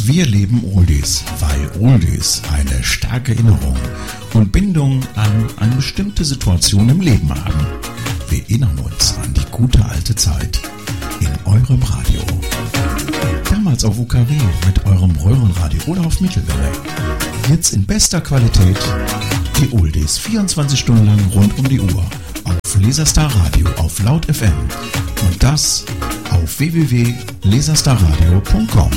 Wir lieben Oldies, weil Oldies eine starke Erinnerung und Bindung an eine bestimmte Situation im Leben haben. Wir erinnern uns an die gute alte Zeit in eurem Radio. Damals auf UKW mit eurem Röhrenradio oder auf Mittelwelle. Jetzt in bester Qualität die Oldies 24 Stunden lang rund um die Uhr auf Laserstar Radio auf Laut FM und das auf www.laserstarradio.com.